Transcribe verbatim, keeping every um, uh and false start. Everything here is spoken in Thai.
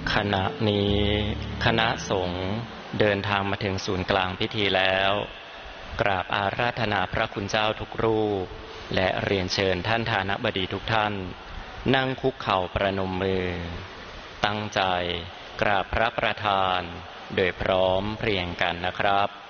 ขณะนี้คณะสงฆ์เดินทางมาถึงศูนย์กลางพิธีแล้วกราบอาราธนาพระคุณเจ้าทุกรูปและเรียนเชิญท่านฐานบดีทุกท่านนั่งคุกเข่าประนมมือตั้งใจกราบพระประธานโดยพร้อมเพรียงกันนะครับ